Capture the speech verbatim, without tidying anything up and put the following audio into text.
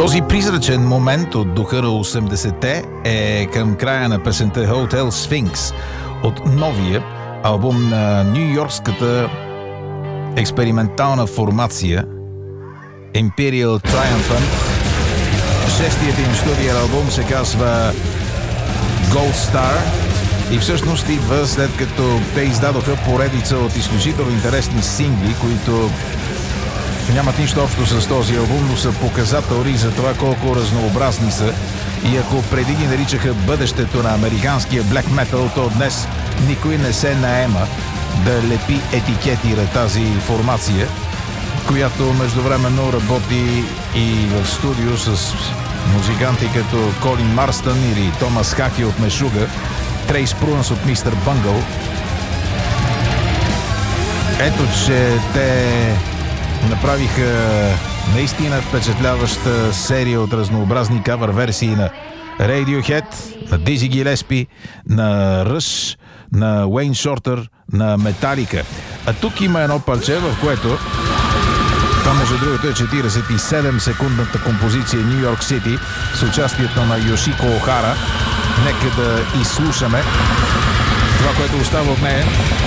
Този призрачен момент от духа на осемдесетте е към края на песента Hotel Sphinx от новия албум на ню-йоркската експериментална формация Imperial Triumphant. Шестият им студиен албум се казва Gold Star и всъщност идва след като те издадоха поредица от изключително интересни сингли, които нямат нищо общо с този албум, но са показатели за това колко разнообразни са. И ако преди ги наричаха бъдещето на американския блек метал, то днес никой не се наема да лепи етикети на тази формация, която междувременно работи и в студио с музиканти като Колин Марстън или Томас Хаки от Мешуга, Трейс Прунс от Мистер Бънгъл. Ето, че те направиха наистина впечатляваща серия от разнообразни кавър версии на Radiohead, на Dizzy Gillespie, на Rush, на Уейн Шортер, на Metallica. А тук има едно парче, в което това, между другото, е четиридесет и седем секундната композиция New York City с участието на Йошико Охара. Нека да изслушаме това, което остава от нея.